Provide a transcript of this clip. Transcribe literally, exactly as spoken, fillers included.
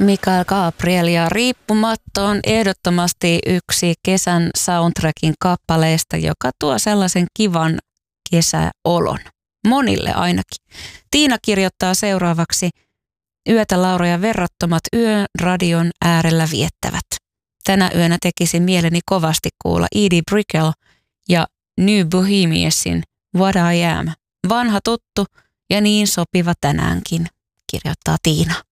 Mikael Gabriel ja Riippumatto on ehdottomasti yksi kesän soundtrackin kappaleista, joka tuo sellaisen kivan kesäolon. Monille ainakin. Tiina kirjoittaa seuraavaksi: yötä Laura ja verrattomat yön radion äärellä viettävät. Tänä yönä tekisi mieleni kovasti kuulla Edie Brickell ja New Bohemiansin What I Am. Vanha tuttu ja niin sopiva tänäänkin, kirjoittaa Tiina.